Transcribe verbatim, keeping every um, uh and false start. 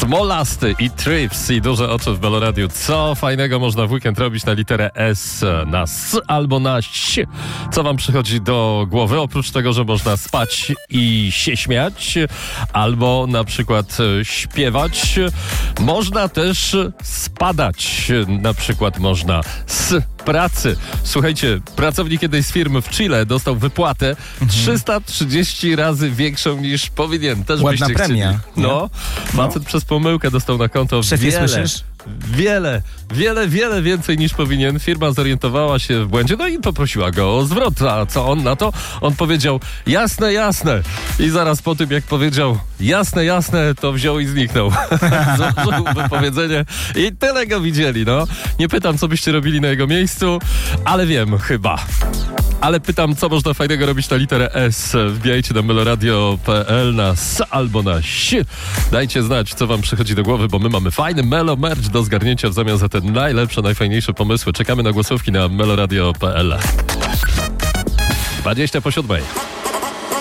Smolasty i Trips i duże oczy w Meloradiu. Co fajnego można w weekend robić na literę S, na S albo na ś? Co wam przychodzi do głowy? Oprócz tego, że można spać i się śmiać, albo na przykład śpiewać, można też spadać. Na przykład można z pracy. Słuchajcie, pracownik jednej z firm w Chile dostał wypłatę trzysta trzydzieści razy większą niż powinien. Też Ładna byście premia. chcieli. No, facet przez pomyłkę dostał na konto Szefie, wiele, słyszysz? wiele, wiele, wiele więcej niż powinien. Firma zorientowała się w błędzie, no i poprosiła go o zwrot. A co on na to? On powiedział, jasne, jasne. I zaraz po tym, jak powiedział, jasne, jasne, to wziął i zniknął. Złożył wypowiedzenie i tyle go widzieli, no. Nie pytam, co byście robili na jego miejscu, ale wiem, chyba. Ale pytam, co można fajnego robić na literę S. Wbijajcie na meloradio kropka p l, na S albo na ś. Dajcie znać, co wam przychodzi do głowy, bo my mamy fajny Melo Merch do zgarnięcia w zamian za te najlepsze, najfajniejsze pomysły. Czekamy na głosówki na meloradio kropka p l. dwadzieścia po siódmej.